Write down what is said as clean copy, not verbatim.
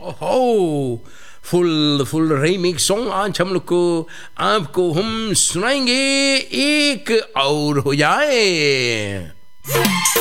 हो full full remix song आज हम लोग को आपको हम सुनाएंगे एक और हो जाए।